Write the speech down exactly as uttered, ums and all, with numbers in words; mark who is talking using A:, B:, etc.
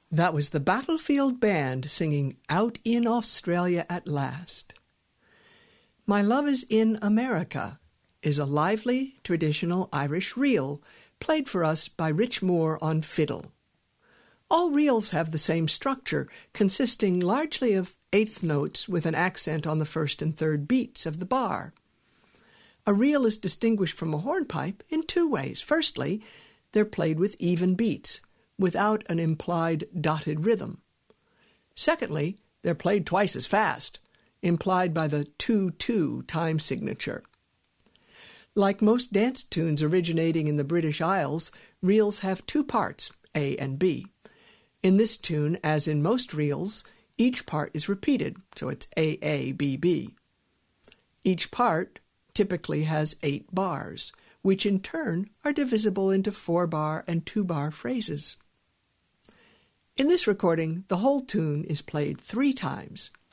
A: That was the Battlefield Band singing Out in Australia at Last. My Love is in America is a lively, traditional Irish reel played for us by Rich Moore on fiddle. All reels have the same structure, consisting largely of eighth notes with an accent on the first and third beats of the bar. A reel is distinguished from a hornpipe in two ways. Firstly, they're played with even beats, without an implied dotted rhythm. Secondly, they're played twice as fast, implied by the two two time signature. Like most dance tunes originating in the British Isles, reels have two parts, A and B. In this tune, as in most reels, each part is repeated, so it's A A B B. Each part typically has eight bars, which in turn are divisible into four-bar and two-bar phrases. In this recording, the whole tune is played three times.